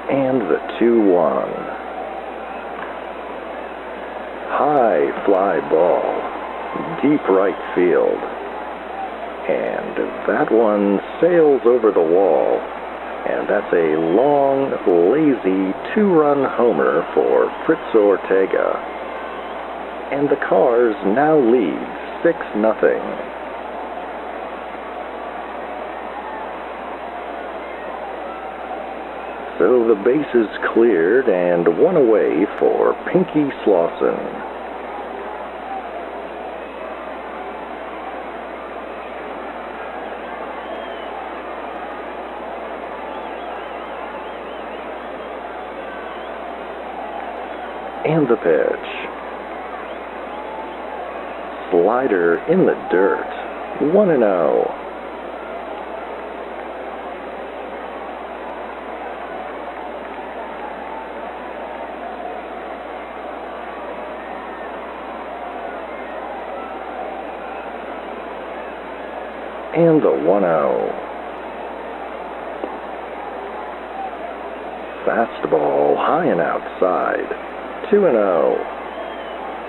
And the 2-1. High fly ball, deep right field. And that one sails over the wall. And that's a long, lazy 2-run homer for Fritz Ortega. And the Cars now lead 6-0. So the bases cleared and one away for Pinky Slauson. And the pitch. Slider in the dirt. 1-0. And the 1-0. Fastball high and outside. 2-0.